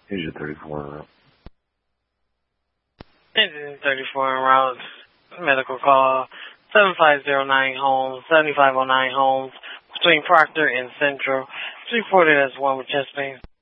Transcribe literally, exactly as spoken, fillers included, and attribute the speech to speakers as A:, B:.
A: Engine thirty-four en route.
B: Engine thirty-four en route. Medical call seven five zero nine Holmes, seventy-five oh nine Holmes, between Proctor and Central. three forty, that's one with chest pain.